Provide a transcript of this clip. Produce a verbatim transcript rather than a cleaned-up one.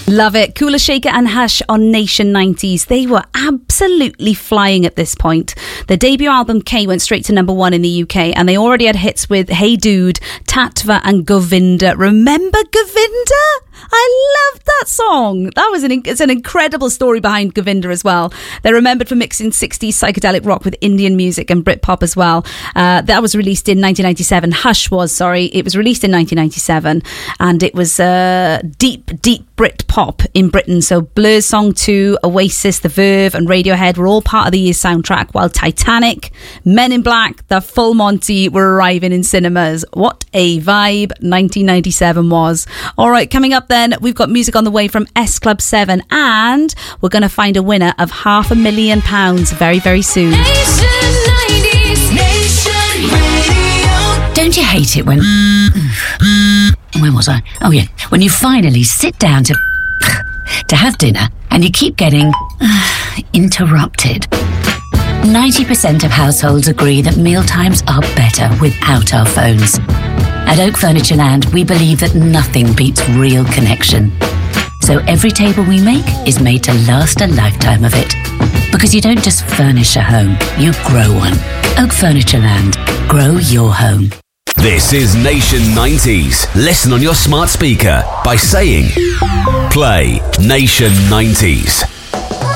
Love it. Kula Shaker and Hush on Nation nineties. They were absolutely flying at this point. Their debut album K went straight to number one in the U K, and they already had hits with Hey Dude, Tatva and Govinda. Remember Govinda? I loved that song. That was an it's an incredible story behind Govinda as well. They're remembered for mixing sixties psychedelic rock with Indian music and Britpop as well. Uh, that was released in nineteen ninety-seven. Hush was, sorry. It was released in nineteen ninety-seven, and it was uh, deep, deep Britpop in Britain. So Blur's Song two, Oasis, The Verve and Radiohead were all part of the year's soundtrack, while Titanic, Men in Black, The Full Monty were arriving in cinemas. What a vibe nineteen ninety-seven was. All right, coming up then, we've got music on the way from S Club seven, and we're going to find a winner of half a million pounds very, very soon. Nation nineties, Nation Radio. Don't you hate it when... Where was I? Oh, yeah. When you finally sit down to... to have dinner, and you keep getting... interrupted. ninety percent of households agree that mealtimes are better without our phones. At Oak Furniture Land, we believe that nothing beats real connection. So every table we make is made to last a lifetime of it. Because you don't just furnish a home, you grow one. Oak Furniture Land. Grow your home. This is Nation nineties. Listen on your smart speaker by saying, play Nation nineties.